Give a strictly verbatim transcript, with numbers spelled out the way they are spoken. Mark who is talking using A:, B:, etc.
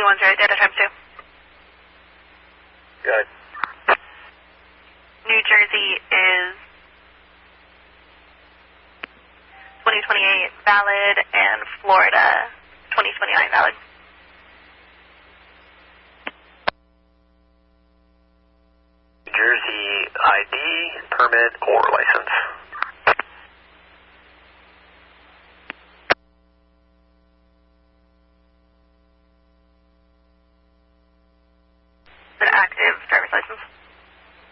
A: one zero, data times two.
B: Good.
A: New Jersey is twenty twenty-eight valid, and Florida twenty twenty-nine valid.
B: New Jersey I D, permit, or license.
A: An active driver's license.